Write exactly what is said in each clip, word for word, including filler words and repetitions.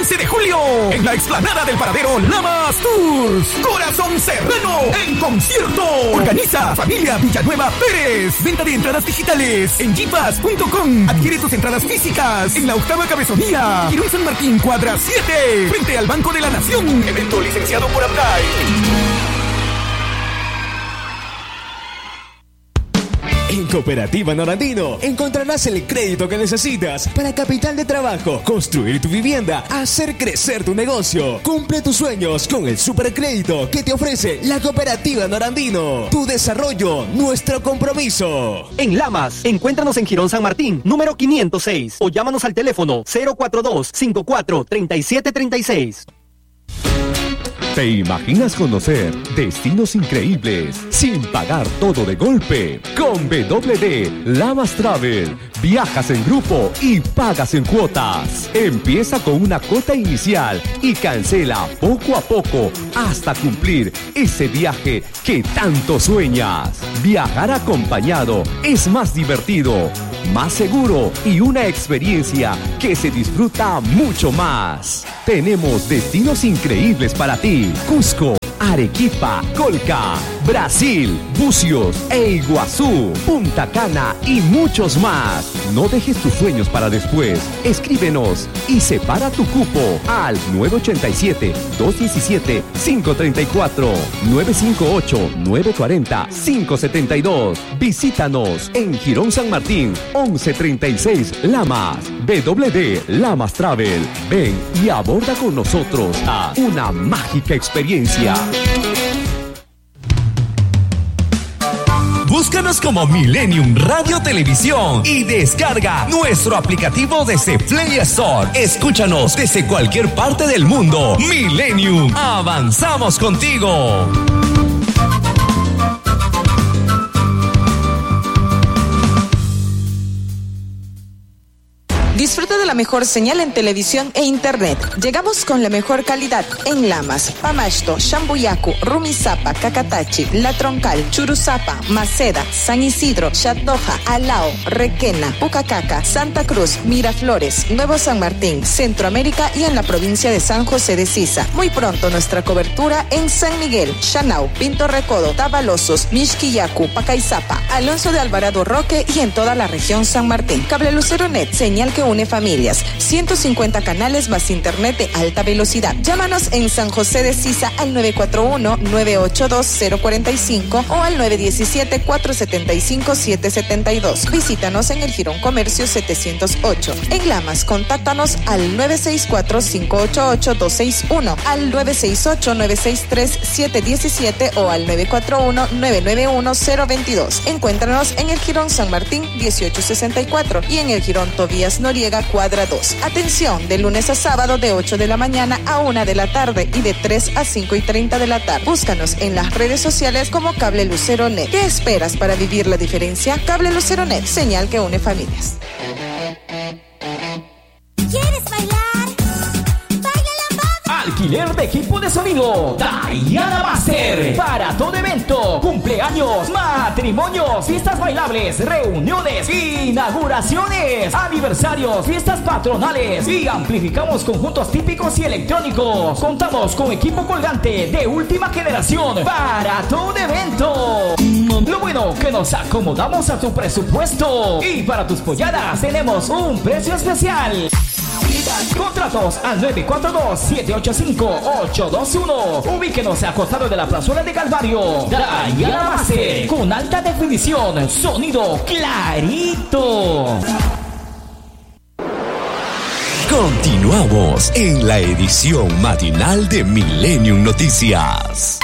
once de julio en la explanada del paradero Lamas Tours. Corazón Serrano en concierto. Organiza Familia Villanueva Pérez. Venta de entradas digitales en gipas punto com. Adquiere tus entradas físicas en la octava cabezonía. Girón San Martín, cuadra siete, frente al Banco de la Nación. Evento licenciado por Abdai. En Cooperativa Norandino encontrarás el crédito que necesitas para capital de trabajo, construir tu vivienda, hacer crecer tu negocio. Cumple tus sueños con el supercrédito que te ofrece la Cooperativa Norandino. Tu desarrollo, nuestro compromiso. En Lamas, encuéntranos en Girón San Martín, número quinientos seis, o llámanos al teléfono cero cuatro dos, cinco cuatro, tres siete tres seis. ¿Te imaginas conocer destinos increíbles sin pagar todo de golpe? Con W D Lamas Travel, viajas en grupo y pagas en cuotas. Empieza con una cuota inicial y cancela poco a poco hasta cumplir ese viaje que tanto sueñas. Viajar acompañado es más divertido, más seguro y una experiencia que se disfruta mucho más. Tenemos destinos increíbles para ti. Cusco, Arequipa, Colca, Brasil, Bucios e Iguazú, Punta Cana y muchos más. No dejes tus sueños para después. Escríbenos y separa tu cupo al nueve ocho siete, dos uno siete, cinco tres cuatro, nueve cinco ocho, nueve cuatro cero, cinco siete dos. Visítanos en Girón San Martín, once treinta y seis Lamas. W D Lamas Travel. Ven y aborda con nosotros a una mágica experiencia. Búscanos como Millennium Radio Televisión y descarga nuestro aplicativo desde Play Store. Escúchanos desde cualquier parte del mundo. Millennium, avanzamos contigo. Disfruta de la mejor señal en televisión e internet. Llegamos con la mejor calidad en Lamas, Pamasto, Shambuyacu, Rumisapa, Cacatachi, La Troncal, Churuzapa, Maceda, San Isidro, Chatdoja, Alao, Requena, Pucacaca, Santa Cruz, Miraflores, Nuevo San Martín, Centroamérica y en la provincia de San José de Sisa. Muy pronto nuestra cobertura en San Miguel, Chanau, Pinto Recodo, Tabalosos, Mixquillacu, Pacaizapa, Alonso de Alvarado Roque y en toda la región San Martín. Cable Lucero Net, señal que une familias, ciento cincuenta canales más internet de alta velocidad. Llámanos en San José de Sisa al nueve cuatro uno, nueve ocho dos, cero cuatro cinco o al nueve uno siete, cuatro siete cinco, siete siete dos. Visítanos en el Girón Comercio setecientos ocho. En Lamas, contáctanos al nueve seis cuatro, cinco ocho ocho, dos seis uno, al nueve seis ocho, nueve seis tres, siete uno siete o al nueve cuatro uno, nueve nueve uno, cero dos dos. Encuéntranos en el Girón San Martín dieciocho sesenta y cuatro y en el Girón Tobías Noriega cuadra dos. Atención, de lunes a sábado de ocho de la mañana a una de la tarde y de tres a cinco y treinta de la tarde. Búscanos en las redes sociales como Cable Lucero Net. ¿Qué esperas para vivir la diferencia? Cable Lucero Net, señal que une familias. ¿Quieres bailar? Alquiler de equipo de sonido Diana Master para todo evento, cumpleaños, matrimonios, fiestas bailables, reuniones, inauguraciones, aniversarios, fiestas patronales y amplificamos conjuntos típicos y electrónicos. Contamos con equipo colgante de última generación para todo evento. Lo bueno que nos acomodamos a tu presupuesto y para tus polladas tenemos un precio especial. Contratos al nueve cuatro dos, siete ocho cinco, ocho dos uno. Ubíquenos a costado de la plazuela de Calvario. Diana Master, con alta definición, sonido clarito. Continuamos en la edición matinal de Millennium Noticias.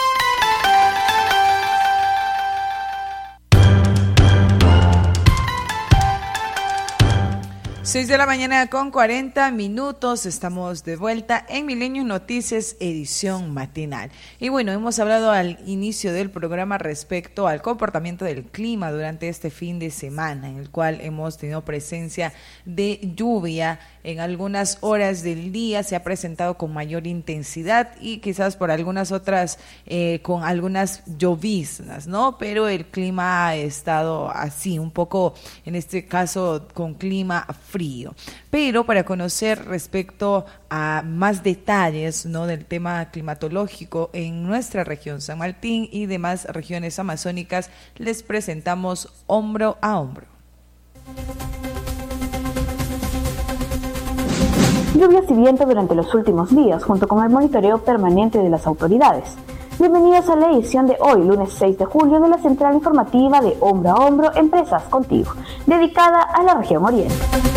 seis de la mañana con cuarenta minutos, estamos de vuelta en Millennium Noticias, edición matinal. Y bueno, hemos hablado al inicio del programa respecto al comportamiento del clima durante este fin de semana, en el cual hemos tenido presencia de lluvia en algunas horas del día, se ha presentado con mayor intensidad y quizás por algunas otras eh, con algunas lloviznas, ¿no? Pero el clima ha estado así, un poco, en este caso, con clima frío. frío. Pero para conocer respecto a más detalles, ¿no?, del tema climatológico en nuestra región San Martín y demás regiones amazónicas, les presentamos Hombro a Hombro. Lluvias y viento durante los últimos días, junto con el monitoreo permanente de las autoridades. Bienvenidos a la edición de hoy, lunes seis de julio, de la central informativa de Hombro a Hombro, Empresas Contigo, dedicada a la región Oriente.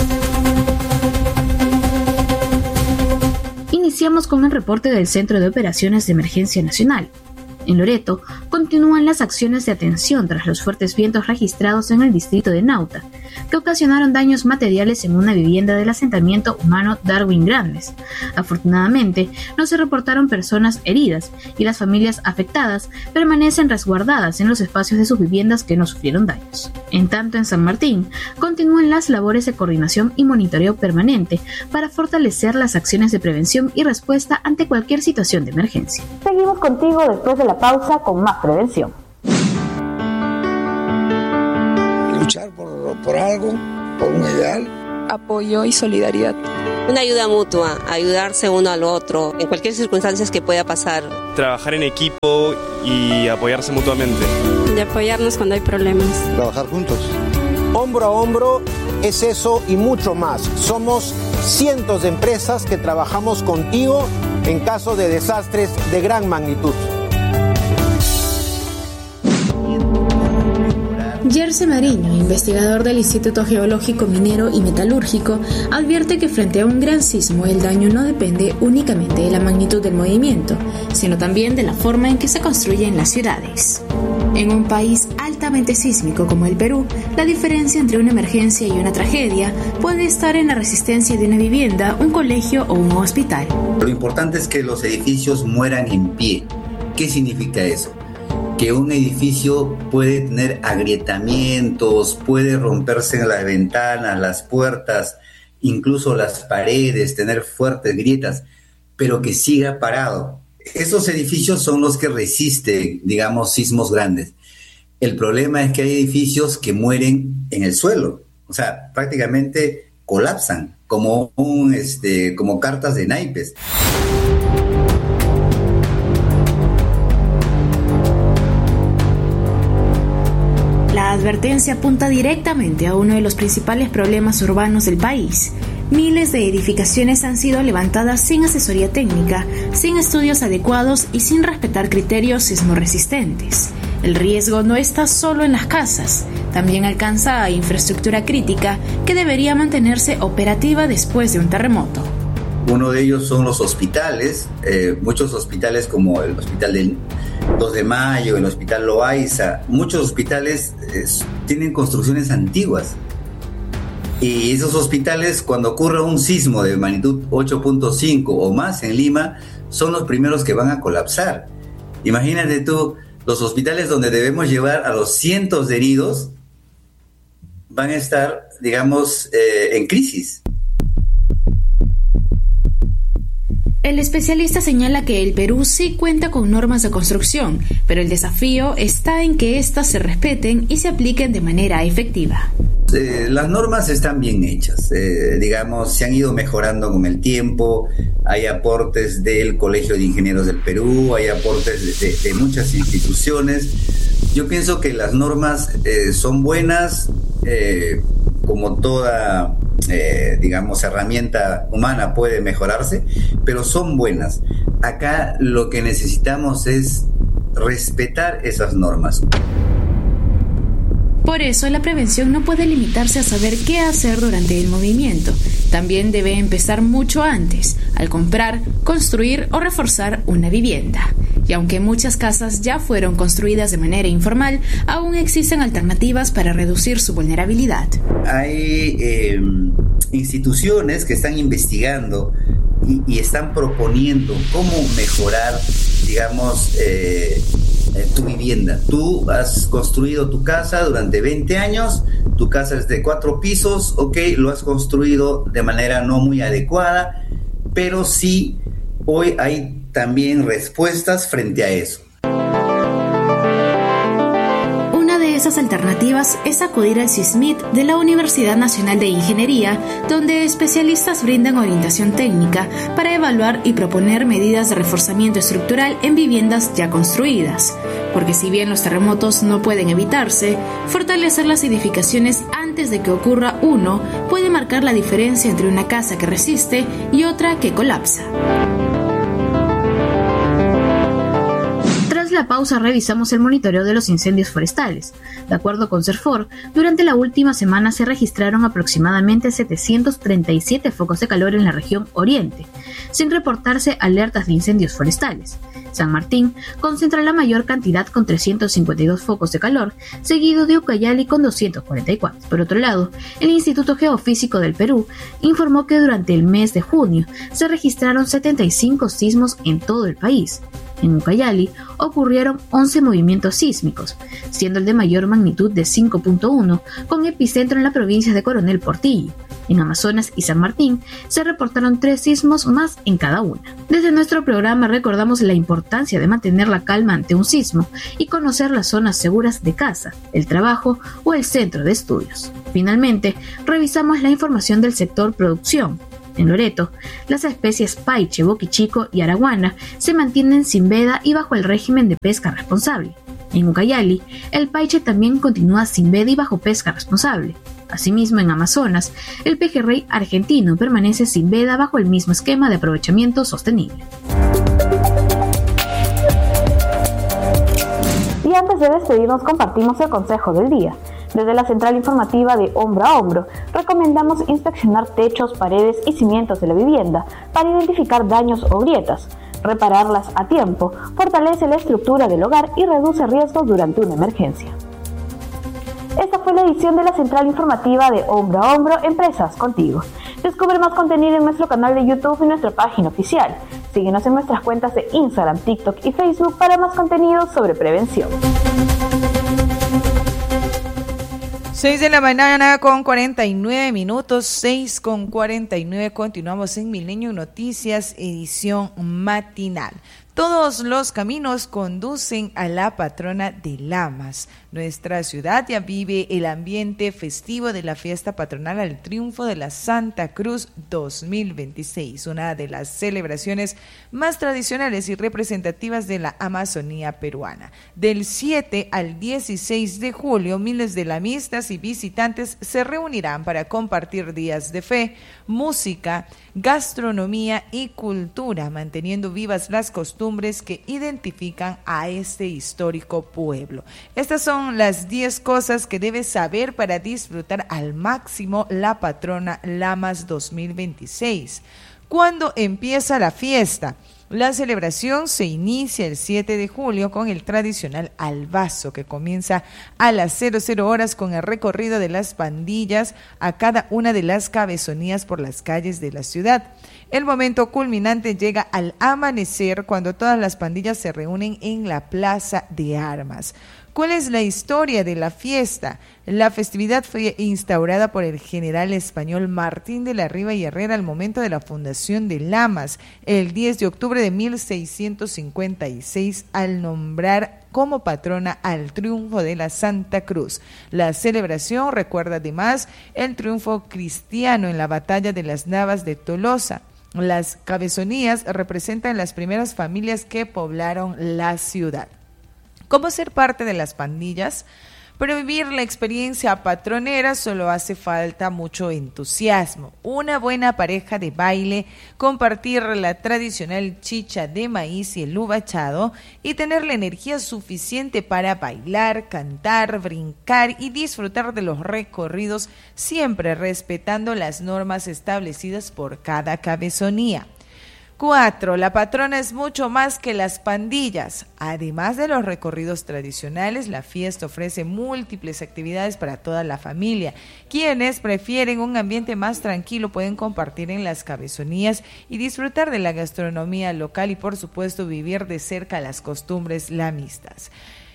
Iniciamos con el reporte del Centro de Operaciones de Emergencia Nacional. En Loreto, continúan las acciones de atención tras los fuertes vientos registrados en el distrito de Nauta, que ocasionaron daños materiales en una vivienda del asentamiento humano Darwin Grandes. Afortunadamente, no se reportaron personas heridas y las familias afectadas permanecen resguardadas en los espacios de sus viviendas que no sufrieron daños. En tanto, en San Martín, continúan las labores de coordinación y monitoreo permanente para fortalecer las acciones de prevención y respuesta ante cualquier situación de emergencia. Seguimos contigo después de la pausa con más prevención. Luchar por, por algo, por un ideal. Apoyo y solidaridad. Una ayuda mutua, ayudarse uno al otro en cualquier circunstancia que pueda pasar. Trabajar en equipo y apoyarse mutuamente. De apoyarnos cuando hay problemas. Trabajar juntos. Hombro a hombro es eso y mucho más. Somos cientos de empresas que trabajamos contigo en caso de desastres de gran magnitud. Yerce Mariño, investigador del Instituto Geológico Minero y Metalúrgico, advierte que frente a un gran sismo el daño no depende únicamente de la magnitud del movimiento, sino también de la forma en que se construyen las ciudades. En un país altamente sísmico como el Perú, la diferencia entre una emergencia y una tragedia puede estar en la resistencia de una vivienda, un colegio o un hospital. Lo importante es que los edificios mueran en pie. ¿Qué significa eso? Que un edificio puede tener agrietamientos, puede romperse en las ventanas, las puertas, incluso las paredes, tener fuertes grietas, pero que siga parado. Esos edificios son los que resisten, digamos, sismos grandes. El problema es que hay edificios que mueren en el suelo, o sea, prácticamente colapsan, como, un, este, como cartas de naipes. La advertencia apunta directamente a uno de los principales problemas urbanos del país. Miles de edificaciones han sido levantadas sin asesoría técnica, sin estudios adecuados y sin respetar criterios sismoresistentes. El riesgo no está solo en las casas, también alcanza a infraestructura crítica que debería mantenerse operativa después de un terremoto. Uno de ellos son los hospitales, eh, muchos hospitales como el Hospital del dos de mayo, el Hospital Loaiza, muchos hospitales eh, tienen construcciones antiguas. Y esos hospitales, cuando ocurre un sismo de magnitud ocho punto cinco o más en Lima, son los primeros que van a colapsar. Imagínate tú, los hospitales donde debemos llevar a los cientos de heridos van a estar, digamos, eh, en crisis. El especialista señala que el Perú sí cuenta con normas de construcción, pero el desafío está en que éstas se respeten y se apliquen de manera efectiva. Eh, las normas están bien hechas, eh, digamos, se han ido mejorando con el tiempo, hay aportes del Colegio de Ingenieros del Perú, hay aportes de, de, de muchas instituciones. Yo pienso que las normas eh, son buenas, eh, como toda, eh, digamos, herramienta humana puede mejorarse, pero son buenas. Acá lo que necesitamos es respetar esas normas. Por eso, la prevención no puede limitarse a saber qué hacer durante el movimiento. También debe empezar mucho antes, al comprar, construir o reforzar una vivienda. Y aunque muchas casas ya fueron construidas de manera informal, aún existen alternativas para reducir su vulnerabilidad. Hay eh, instituciones que están investigando y, y están proponiendo cómo mejorar, digamos, eh, tu vivienda. Tú has construido tu casa durante veinte años, tu casa es de cuatro pisos, ok, lo has construido de manera no muy adecuada, pero sí, hoy hay también respuestas frente a eso. Una de estas alternativas es acudir al SISMIT de la Universidad Nacional de Ingeniería, donde especialistas brindan orientación técnica para evaluar y proponer medidas de reforzamiento estructural en viviendas ya construidas. Porque si bien los terremotos no pueden evitarse, fortalecer las edificaciones antes de que ocurra uno puede marcar la diferencia entre una casa que resiste y otra que colapsa. Tras la pausa revisamos el monitoreo de los incendios forestales. De acuerdo con CERFOR, durante la última semana se registraron aproximadamente setecientos treinta y siete focos de calor en la región oriente, sin reportarse alertas de incendios forestales. San Martín concentra la mayor cantidad con trescientos cincuenta y dos focos de calor, seguido de Ucayali con doscientos cuarenta y cuatro. Por otro lado, el Instituto Geofísico del Perú informó que durante el mes de junio se registraron setenta y cinco sismos en todo el país. En Ucayali ocurrieron once movimientos sísmicos, siendo el de mayor magnitud de cinco punto uno, con epicentro en la provincia de Coronel Portillo. En Amazonas y San Martín se reportaron tres sismos más en cada una. Desde nuestro programa recordamos la importancia de mantener la calma ante un sismo y conocer las zonas seguras de casa, el trabajo o el centro de estudios. Finalmente, revisamos la información del sector producción. En Loreto, las especies paiche, boquichico y araguana se mantienen sin veda y bajo el régimen de pesca responsable. En Ucayali, el paiche también continúa sin veda y bajo pesca responsable. Asimismo, en Amazonas, el pejerrey argentino permanece sin veda bajo el mismo esquema de aprovechamiento sostenible. Y antes de despedirnos, compartimos el consejo del día. Desde la central informativa de Hombro a Hombro, recomendamos inspeccionar techos, paredes y cimientos de la vivienda para identificar daños o grietas. Repararlas a tiempo fortalece la estructura del hogar y reduce riesgos durante una emergencia. Esta fue la edición de la central informativa de Hombro a Hombro, Empresas Contigo. Descubre más contenido en nuestro canal de YouTube y nuestra página oficial. Síguenos en nuestras cuentas de Instagram, TikTok y Facebook para más contenido sobre prevención. seis de la mañana con cuarenta y nueve minutos, seis con cuarenta y nueve, continuamos en Milenio Noticias, edición matinal. Todos los caminos conducen a la patrona de Lamas. Nuestra ciudad ya vive el ambiente festivo de la fiesta patronal al triunfo de la Santa Cruz dos mil veintiséis, una de las celebraciones más tradicionales y representativas de la Amazonía peruana. Del siete al dieciséis de julio, miles de lamistas y visitantes se reunirán para compartir días de fe, música, gastronomía y cultura, manteniendo vivas las costumbres que identifican a este histórico pueblo. Estas son las diez cosas que debes saber para disfrutar al máximo la patrona Lamas dos mil veintiséis. ¿Cuándo empieza la fiesta? La celebración se inicia el siete de julio con el tradicional albazo, que comienza a las cero cero horas con el recorrido de las pandillas a cada una de las cabezonías por las calles de la ciudad. El momento culminante llega al amanecer, cuando todas las pandillas se reúnen en la Plaza de Armas. ¿Cuál es la historia de la fiesta? La festividad fue instaurada por el general español Martín de la Riva y Herrera al momento de la fundación de Lamas, el diez de octubre de mil seiscientos cincuenta y seis, al nombrar como patrona al triunfo de la Santa Cruz. La celebración recuerda además el triunfo cristiano en la batalla de las Navas de Tolosa. Las cabezonías representan las primeras familias que poblaron la ciudad. ¿Cómo ser parte de las pandillas? Para vivir la experiencia patronera solo hace falta mucho entusiasmo, una buena pareja de baile, compartir la tradicional chicha de maíz y el uvachado y tener la energía suficiente para bailar, cantar, brincar y disfrutar de los recorridos, siempre respetando las normas establecidas por cada cabezonía. Cuatro, la patrona es mucho más que las pandillas. Además de los recorridos tradicionales, la fiesta ofrece múltiples actividades para toda la familia. Quienes prefieren un ambiente más tranquilo pueden compartir en las cabezonías y disfrutar de la gastronomía local y, por supuesto, vivir de cerca las costumbres lamistas.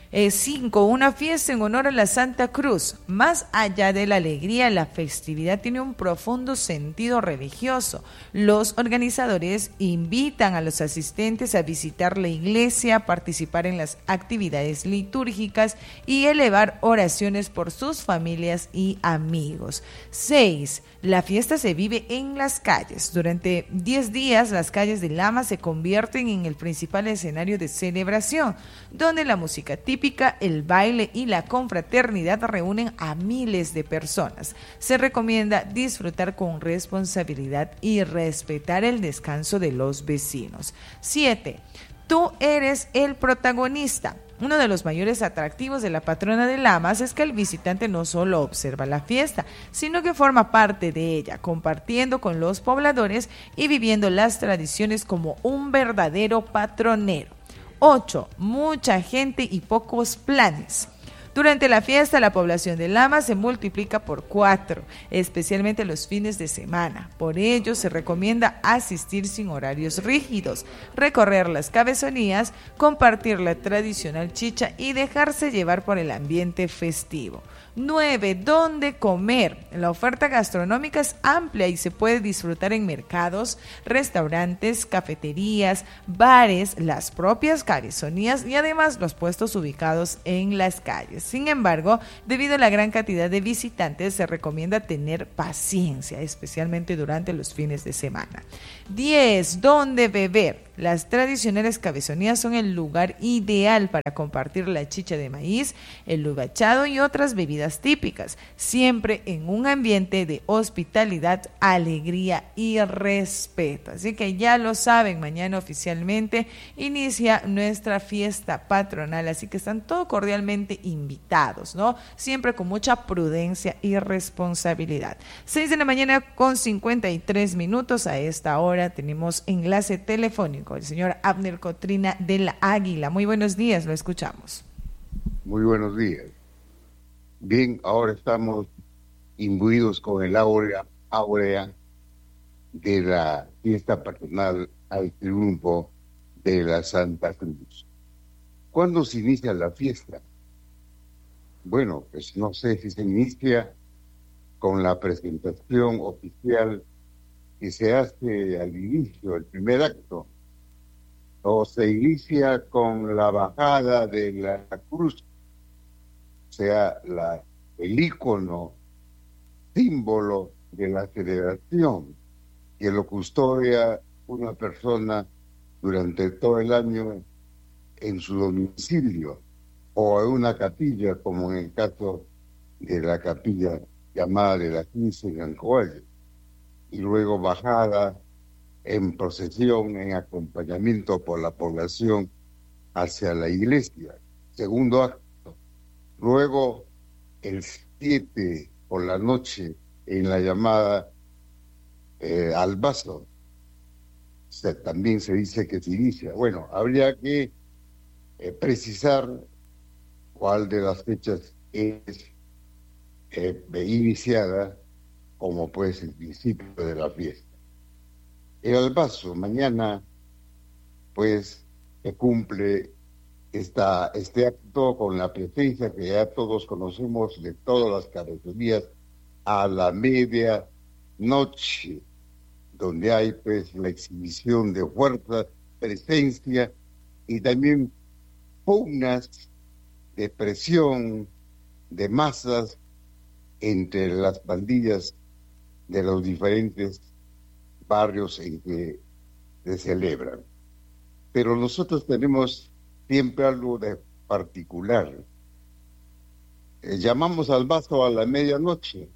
Cinco, una fiesta en honor a la Santa Cruz. Más allá de la alegría, la festividad tiene un profundo sentido religioso. Los organizadores invitan a los asistentes a visitar la iglesia, participar en las actividades litúrgicas y elevar oraciones por sus familias y amigos. Seis, la fiesta se vive en las calles. Durante diez días, las calles de Lama se convierten en el principal escenario de celebración, donde la música típica, el baile y la confraternidad reúnen a miles de personas. Se recomienda disfrutar con responsabilidad y respetar el descanso de los vecinos. Siete, tú eres el protagonista. Uno de los mayores atractivos de la patrona de Lamas es que el visitante no solo observa la fiesta, sino que forma parte de ella, compartiendo con los pobladores y viviendo las tradiciones como un verdadero patronero. Ocho, mucha gente y pocos planes. Durante la fiesta, la población de Lama se multiplica por cuatro, especialmente los fines de semana. Por ello, se recomienda asistir sin horarios rígidos, recorrer las cabezonías, compartir la tradicional chicha y dejarse llevar por el ambiente festivo. Nueve, ¿dónde comer? La oferta gastronómica es amplia y se puede disfrutar en mercados, restaurantes, cafeterías, bares, las propias cabezonías y además los puestos ubicados en las calles. Sin embargo, debido a la gran cantidad de visitantes, se recomienda tener paciencia, especialmente durante los fines de semana. Diez, ¿dónde beber? Las tradicionales cabezonías son el lugar ideal para compartir la chicha de maíz, el lugachado y otras bebidas típicas, siempre en un ambiente de hospitalidad, alegría y respeto. Así que ya lo saben, mañana oficialmente inicia nuestra fiesta patronal, así que están todos cordialmente invitados, ¿no? Siempre con mucha prudencia y responsabilidad. seis de la mañana con cincuenta y tres minutos. A esta hora tenemos enlace telefónico. El señor Abner Cotrina del Águila. Muy buenos días, lo escuchamos. Muy buenos días. Bien, ahora estamos imbuidos con el áurea, áurea de la fiesta patronal al triunfo de la Santa Cruz. ¿Cuándo se inicia la fiesta? Bueno, pues no sé si se inicia con la presentación oficial que se hace al inicio, el primer acto, o se inicia con la bajada de la cruz, o sea, la, el ícono, símbolo de la celebración, que lo custodia una persona durante todo el año en su domicilio, o en una capilla, como en el caso de la capilla llamada de la quince en Ancoayo, y luego bajada en procesión, en acompañamiento por la población hacia la iglesia. Segundo acto. Luego, el siete por la noche, en la llamada eh, albazo, o sea, también se dice que se inicia. Bueno, habría que eh, precisar cuál de las fechas es eh, iniciada como pues el principio de la fiesta. El albazo, mañana pues se cumple esta, este acto con la presencia que ya todos conocemos de todas las cabezonías a la media noche, donde hay pues la exhibición de fuerza, presencia y también pugnas de presión de masas entre las pandillas de los diferentes barrios en que se celebran. Pero nosotros tenemos siempre algo de particular. Eh, llamamos al vaso a la medianoche,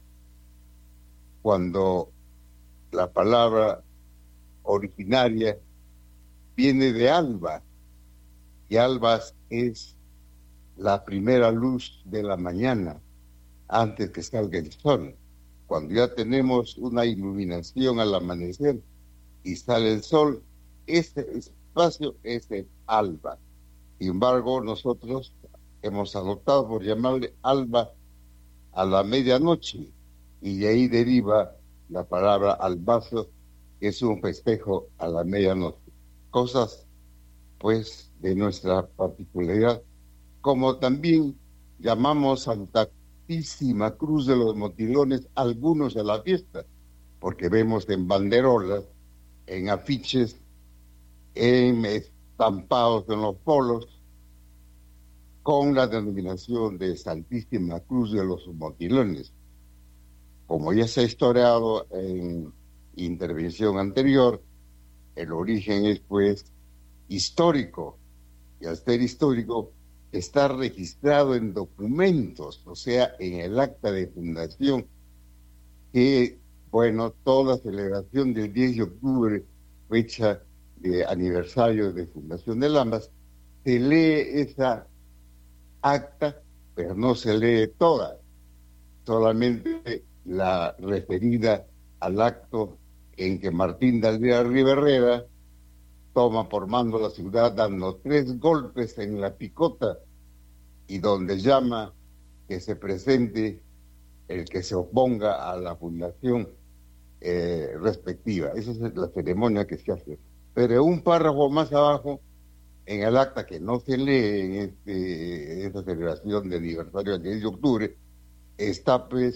cuando la palabra originaria viene de alba, y alba es la primera luz de la mañana, antes que salga el sol. Cuando ya tenemos una iluminación al amanecer y sale el sol, ese espacio es el alba. Sin embargo, nosotros hemos adoptado por llamarle alba a la medianoche, y de ahí deriva la palabra albazo, que es un festejo a la medianoche. Cosas, pues, de nuestra particularidad como también llamamos Santísima Cruz de los Motilones algunos de la fiesta, porque vemos en banderolas, en afiches, en estampados en los polos, con la denominación de Santísima Cruz de los Motilones. Como ya se ha historiado en intervención anterior, el origen es pues histórico, y al ser histórico está registrado en documentos, o sea, en el acta de fundación, que, bueno, toda celebración del diez de octubre, fecha de aniversario de fundación de Lamas, se lee esa acta, pero no se lee toda, solamente la referida al acto en que Martín de Aldea Riverrera toma por mando la ciudad dando tres golpes en la picota y donde llama que se presente el que se oponga a la fundación eh, respectiva. Esa es la ceremonia que se hace. Pero un párrafo más abajo, en el acta que no se lee en, este, en esta celebración de aniversario del diez de octubre, está pues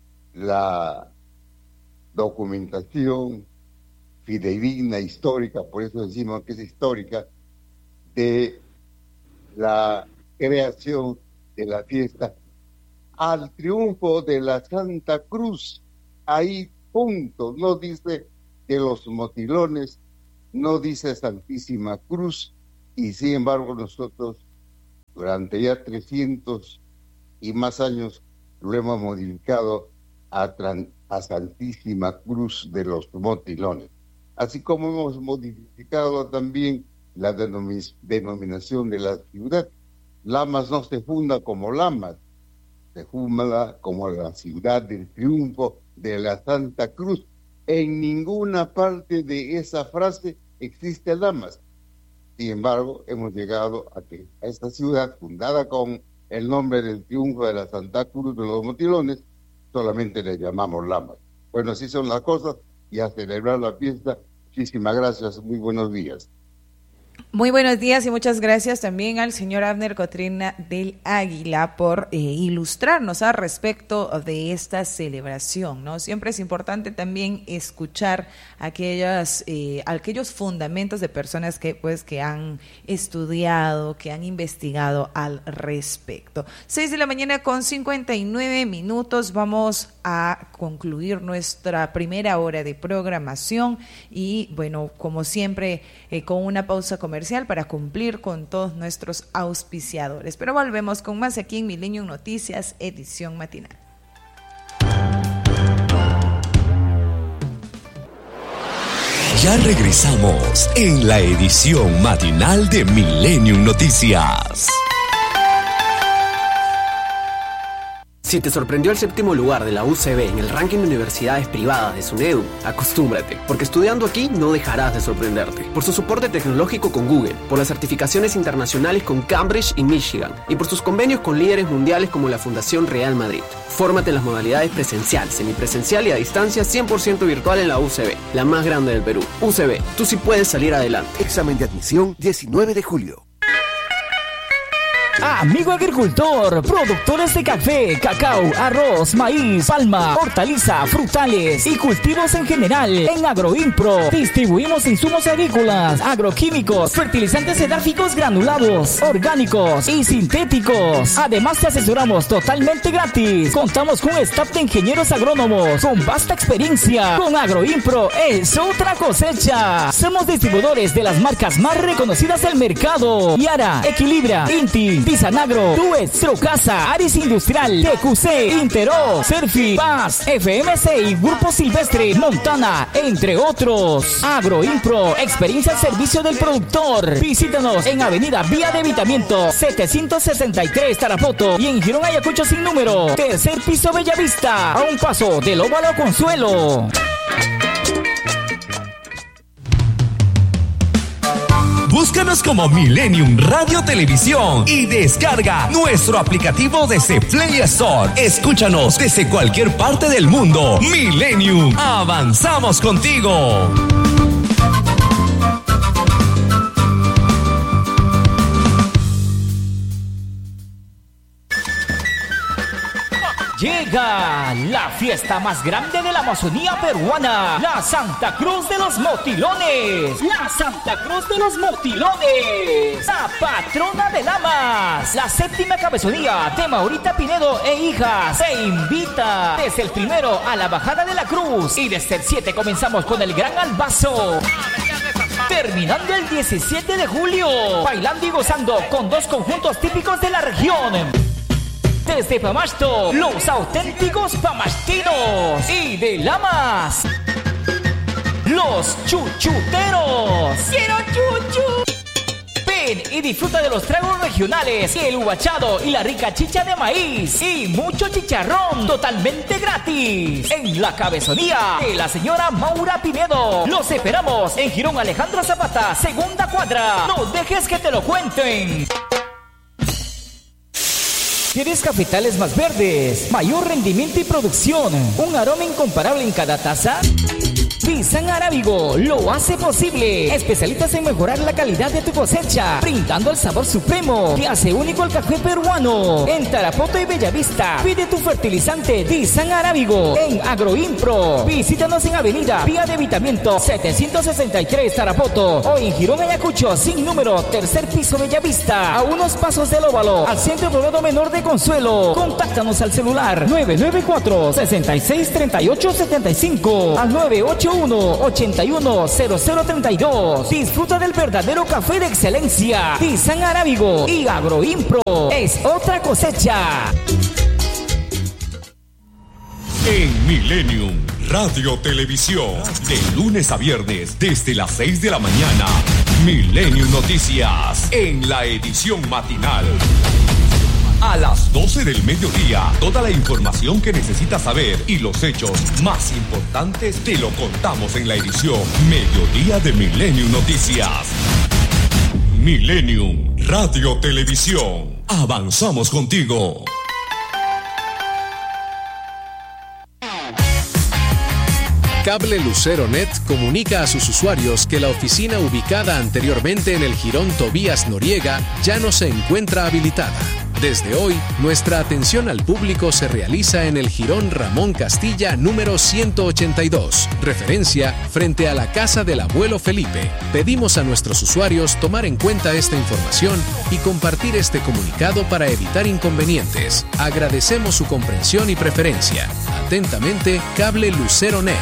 la documentación fidedigna, histórica, por eso decimos que es histórica, de la creación de la fiesta al triunfo de la Santa Cruz. Ahí, punto, no dice de los Motilones, no dice Santísima Cruz, y sin embargo nosotros durante ya trescientos y más años lo hemos modificado a, a Santísima Cruz de los Motilones. Así como hemos modificado también la denomi- denominación de la ciudad. Lamas no se funda como Lamas, se funda como la ciudad del triunfo de la Santa Cruz. En ninguna parte de esa frase existe Lamas. Sin embargo, hemos llegado a que a esta ciudad, fundada con el nombre del triunfo de la Santa Cruz de los Motilones, solamente le llamamos Lamas. Bueno, así son las cosas, y a celebrar la fiesta. Muchísimas gracias, muy buenos días. Muy buenos días y muchas gracias también al señor Abner Cotrina del Águila por eh, ilustrarnos al respecto de esta celebración, ¿no? Siempre es importante también escuchar aquellas, eh, aquellos fundamentos de personas que, pues, que han estudiado, que han investigado al respecto. Seis de la mañana con cincuenta y nueve minutos, vamos a concluir nuestra primera hora de programación y, bueno, como siempre, eh, con una pausa comercial para cumplir con todos nuestros auspiciadores. Pero volvemos con más aquí en Milenio Noticias, edición matinal. Ya regresamos en la edición matinal de Millennium Noticias. Si te sorprendió el séptimo lugar de la U C B en el ranking de universidades privadas de SUNEDU, acostúmbrate, porque estudiando aquí no dejarás de sorprenderte. Por su soporte tecnológico con Google, por las certificaciones internacionales con Cambridge y Michigan, y por sus convenios con líderes mundiales como la Fundación Real Madrid. Fórmate en las modalidades presencial, semipresencial y a distancia cien por ciento virtual en la U C B, la más grande del Perú. U C B, tú sí puedes salir adelante. Examen de admisión diecinueve de julio. Amigo agricultor, productores de café, cacao, arroz, maíz, palma, hortaliza, frutales y cultivos en general. En Agroimpro distribuimos insumos agrícolas, agroquímicos, fertilizantes edáficos granulados, orgánicos y sintéticos. Además te asesoramos totalmente gratis. Contamos con un staff de ingenieros agrónomos con vasta experiencia. Con Agroimpro es otra cosecha. Somos distribuidores de las marcas más reconocidas del mercado: Yara, Equilibra, Inti, Pisanagro, Tues, Trocasa, Aris Industrial, T Q C, Intero, Serfi, Paz, F M C y Grupo Silvestre, Montana, entre otros. Agroimpro, experiencia al servicio del productor. Visítanos en Avenida Vía de Evitamiento setecientos sesenta y tres Tarapoto y en Girón Ayacucho sin número, tercer piso Bellavista, a un paso del Óvalo Consuelo. Búscanos como Millennium Radio Televisión y descarga nuestro aplicativo desde Play Store. Escúchanos desde cualquier parte del mundo. Millennium, avanzamos contigo. Llega la fiesta más grande de la Amazonía peruana, la Santa Cruz de los Motilones. La Santa Cruz de los Motilones, la patrona de Lamas. La séptima cabezonía de Maurita Pinedo e hijas se invita desde el primero a la bajada de la cruz y desde el siete comenzamos con el gran albazo. Terminando el diecisiete de julio, bailando y gozando con dos conjuntos típicos de la región. Desde Pamasto, los auténticos pamastinos. Y de Lamas, los chuchuteros. ¡Quiero chuchu! Ven y disfruta de los tragos regionales, el huachado y la rica chicha de maíz. Y mucho chicharrón totalmente gratis. En la cabezonía de la señora Maura Pinedo. Los esperamos en Girón Alejandro Zapata, segunda cuadra. No dejes que te lo cuenten. ¿Quieres cafetales más verdes, mayor rendimiento y producción, un aroma incomparable en cada taza? Dizan Arábigo lo hace posible. Especialistas en mejorar la calidad de tu cosecha, brindando el sabor supremo que hace único el café peruano. En Tarapoto y Bellavista, pide tu fertilizante Dizan Arábigo en Agroimpro. Visítanos en Avenida Vía de Evitamiento setecientos sesenta y tres Tarapoto o en Girón Ayacucho sin número, tercer piso Bellavista, a unos pasos del Óvalo, al Centro Poblado Menor de Consuelo. Contáctanos al celular nueve nueve cuatro, seis seis tres ocho siete cinco al nueve ocho uno, ocho uno cero cero tres dos. Disfruta del verdadero café de excelencia. Dizan Arábigo y Agroimpro es otra cosecha. En Millennium Radio Televisión, de lunes a viernes desde las seis de la mañana, Millennium Noticias en la edición matinal. A las doce del mediodía, toda la información que necesitas saber y los hechos más importantes te lo contamos en la edición Mediodía de Millennium Noticias. Millennium Radio Televisión. Avanzamos contigo. Cable Lucero Net comunica a sus usuarios que la oficina ubicada anteriormente en el Jirón Tobías Noriega ya no se encuentra habilitada. Desde hoy, nuestra atención al público se realiza en el Jirón Ramón Castilla número ciento ochenta y dos, referencia frente a la casa del abuelo Felipe. Pedimos a nuestros usuarios tomar en cuenta esta información y compartir este comunicado para evitar inconvenientes. Agradecemos su comprensión y preferencia. Atentamente, Cable Lucero Net.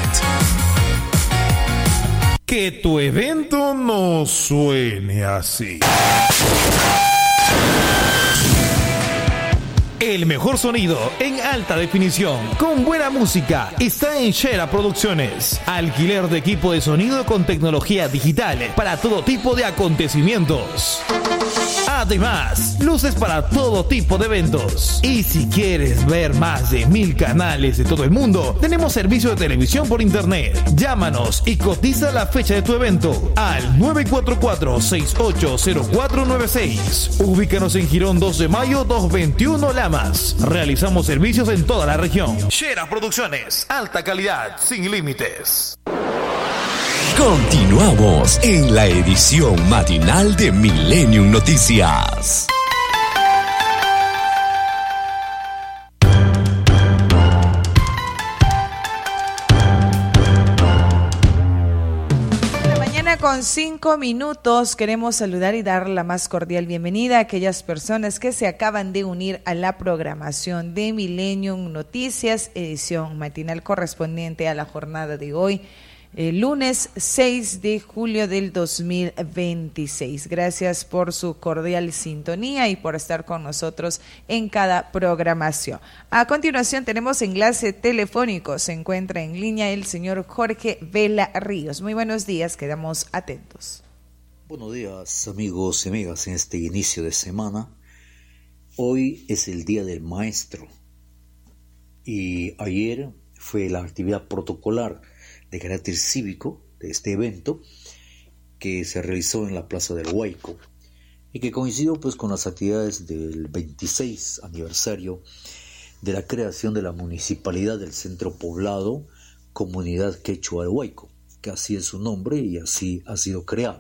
Que tu evento no suene así. El mejor sonido en alta definición, con buena música, está en Shera Producciones. Alquiler de equipo de sonido con tecnología digital para todo tipo de acontecimientos. Además, luces para todo tipo de eventos. Y si quieres ver más de mil canales de todo el mundo, tenemos servicio de televisión por internet. Llámanos y cotiza la fecha de tu evento al nueve cuatro cuatro, seis ocho cero cuatro nueve seis. Ubícanos en Girón dos de mayo doscientos veintiuno Lamas. Realizamos servicios en toda la región. Shera Producciones, alta calidad, sin límites. Continuamos en la edición matinal de Millennium Noticias. Con cinco minutos queremos saludar y dar la más cordial bienvenida a aquellas personas que se acaban de unir a la programación de Millennium Noticias, edición matinal correspondiente a la jornada de hoy, el lunes seis de julio del dos mil veintiséis. Gracias por su cordial sintonía y por estar con nosotros en cada programación. A continuación tenemos enlace telefónico. Se encuentra en línea el señor Jorge Vela Ríos. Muy buenos días, quedamos atentos. Buenos días, amigos y amigas, en este inicio de semana. Hoy es el Día del Maestro y ayer fue la actividad protocolar de carácter cívico de este evento que se realizó en la Plaza del Huayco y que coincidió pues con las actividades del veintiséis aniversario de la creación de la municipalidad del centro poblado Comunidad Quechua del Huayco, que así es su nombre y así ha sido creado.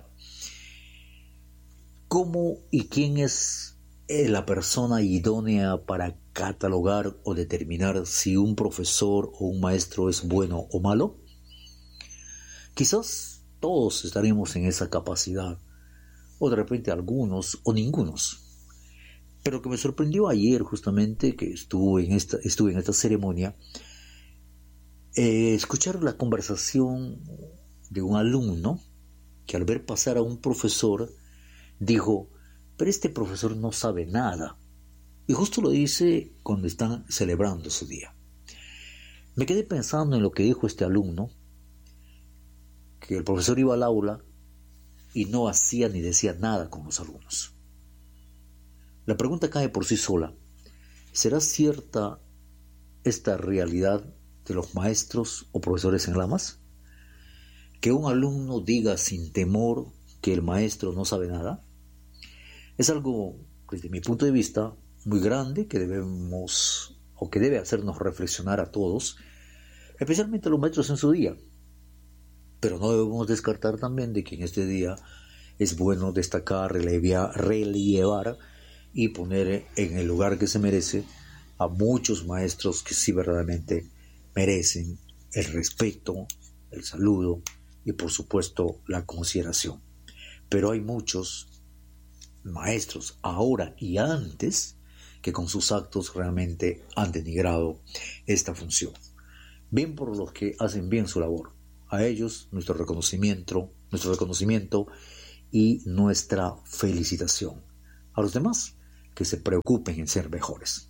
¿Cómo y quién es la persona idónea para catalogar o determinar si un profesor o un maestro es bueno o malo? Quizás todos estaremos en esa capacidad, o de repente algunos o ningunos. Pero lo que me sorprendió ayer, justamente, que estuve en esta, estuve en esta ceremonia, eh, escuchar la conversación de un alumno que al ver pasar a un profesor dijo: pero este profesor no sabe nada. Y justo lo dice cuando están celebrando su día. Me quedé pensando en lo que dijo este alumno, que el profesor iba al aula y no hacía ni decía nada con los alumnos. La pregunta cae por sí sola. ¿Será cierta esta realidad de los maestros o profesores en Lamas? ¿Que un alumno diga sin temor que el maestro no sabe nada? Es algo, desde mi punto de vista, muy grande, que debemos, o que debe hacernos reflexionar a todos, especialmente a los maestros en su día. Pero no debemos descartar también de que en este día es bueno destacar, relevar, relevar y poner en el lugar que se merece a muchos maestros que sí verdaderamente merecen el respeto, el saludo y por supuesto la consideración. Pero hay muchos maestros ahora y antes que con sus actos realmente han denigrado esta función. Bien por los que hacen bien su labor. A ellos nuestro reconocimiento, nuestro reconocimiento y nuestra felicitación. A los demás, que se preocupen en ser mejores.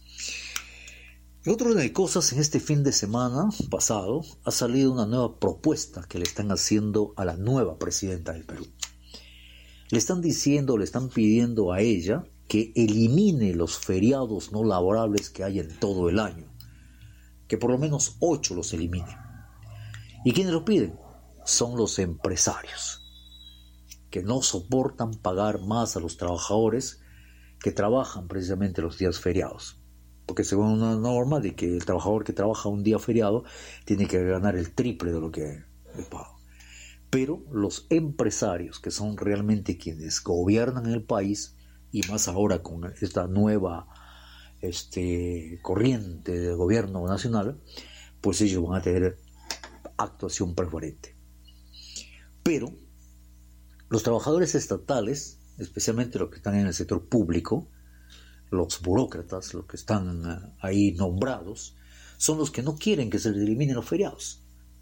Y otra de las cosas, en este fin de semana pasado ha salido una nueva propuesta que le están haciendo a la nueva presidenta del Perú. Le están diciendo, le están pidiendo a ella que elimine los feriados no laborables que hay en todo el año, que por lo menos ocho los elimine. ¿Y quiénes lo piden? Son los empresarios, que no soportan pagar más a los trabajadores que trabajan precisamente los días feriados. Porque según una norma de que el trabajador que trabaja un día feriado tiene que ganar el triple de lo que le paga. Pero los empresarios, que son realmente quienes gobiernan el país, y más ahora con esta nueva este, corriente del gobierno nacional, pues ellos van a tener actuación preferente. Pero los trabajadores estatales, especialmente los que están en el sector público, los burócratas, los que están ahí nombrados, son los que no quieren que se les eliminen los feriados.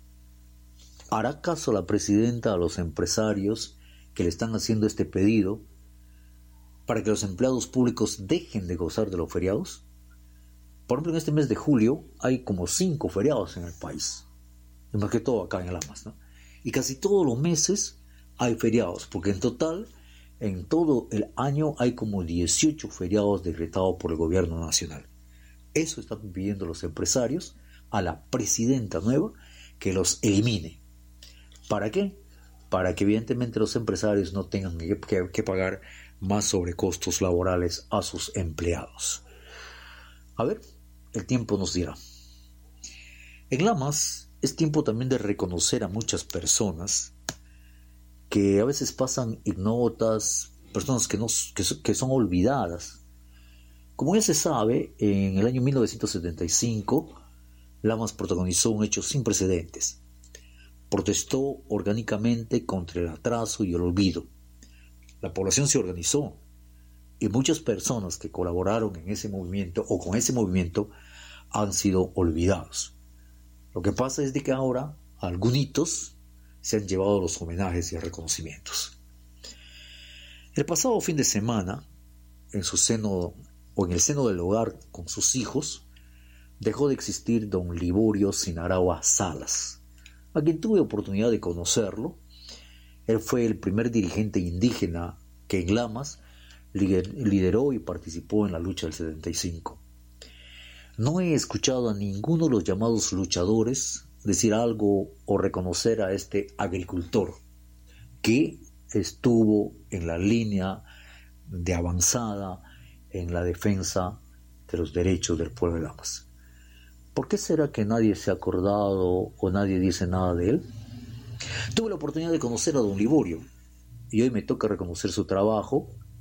¿Hará caso la presidenta a los empresarios que le están haciendo este pedido para que los empleados públicos dejen de gozar de los feriados? Por ejemplo, en este mes de julio hay como cinco feriados en el país, y más que todo acá en Lamas, ¿no? Y casi todos los meses hay feriados, porque en total, en todo el año hay como dieciocho feriados decretados por el gobierno nacional. Eso están pidiendo los empresarios a la presidenta nueva, que los elimine. ¿Para qué? Para que evidentemente los empresarios no tengan que, que, que pagar más sobrecostos laborales a sus empleados. A ver, el tiempo nos dirá. En Lamas es tiempo también de reconocer a muchas personas que a veces pasan ignotas, personas que, no, que, que son olvidadas. Como ya se sabe, en el año mil novecientos setenta y cinco, Lamas protagonizó un hecho sin precedentes. Protestó orgánicamente contra el atraso y el olvido. La población se organizó y muchas personas que colaboraron en ese movimiento o con ese movimiento han sido olvidados. Lo que pasa es de que ahora algunos se han llevado los homenajes y reconocimientos. El pasado fin de semana, en su seno o en el seno del hogar con sus hijos, dejó de existir don Liborio Sinaragua Salas, a quien tuve oportunidad de conocerlo. Él fue el primer dirigente indígena que en Lamas lideró y participó en la lucha del setenta y cinco. No he escuchado a ninguno de los llamados luchadores decir algo o reconocer a este agricultor que estuvo en la línea de avanzada en la defensa de los derechos del pueblo de Lamas. ¿Por qué será que nadie se ha acordado o nadie dice nada de él? Tuve la oportunidad de conocer a don Liborio y hoy me toca reconocer su trabajo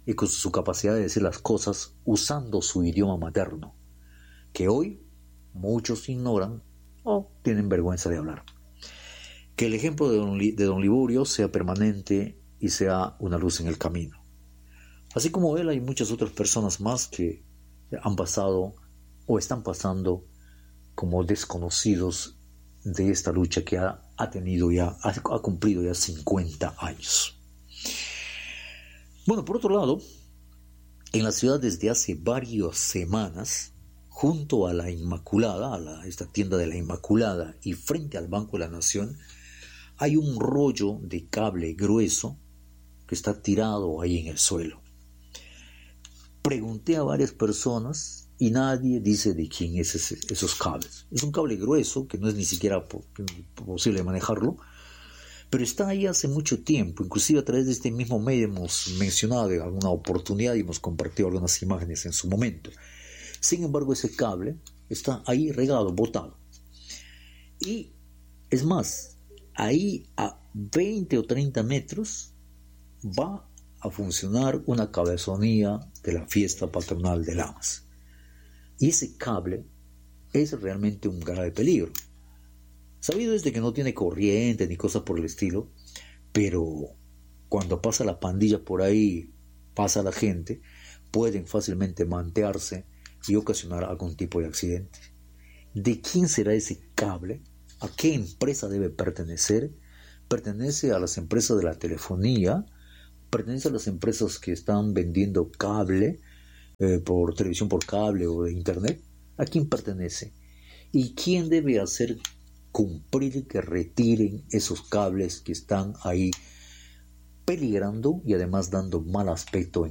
y con su capacidad de decir las cosas usando su idioma materno, que hoy muchos ignoran o tienen vergüenza de hablar. Que el ejemplo de don, de don Liborio sea permanente y sea una luz en el camino. Así como él, hay muchas otras personas más que han pasado o están pasando como desconocidos de esta lucha que ha, ha tenido ya, ha, ha cumplido ya cincuenta años. Bueno, por otro lado, en la ciudad desde hace varias semanas, junto a la Inmaculada, a la, esta tienda de la Inmaculada y frente al Banco de la Nación, hay un rollo de cable grueso que está tirado ahí en el suelo. Pregunté a varias personas y nadie dice de quién es ese, esos cables. Es un cable grueso que no es ni siquiera po- posible manejarlo, pero está ahí hace mucho tiempo. Inclusive a través de este mismo medio hemos mencionado en alguna oportunidad y hemos compartido algunas imágenes en su momento. Sin embargo, ese cable está ahí regado, botado. Y es más, ahí a veinte o treinta metros va a funcionar una cabezonía de la fiesta patronal de Lamas. Y ese cable es realmente un grave peligro. Sabido es de que no tiene corriente ni cosas por el estilo, pero cuando pasa la pandilla por ahí, pasa la gente, pueden fácilmente mantearse y ocasionar algún tipo de accidente. ¿De quién será ese cable? ¿A qué empresa debe pertenecer? ¿Pertenece a las empresas de la telefonía? ¿Pertenece a las empresas que están vendiendo cable eh, por televisión por cable o de internet? ¿A quién pertenece? ¿Y quién debe hacer cumplir que retiren esos cables que están ahí peligrando y además dando mal aspecto en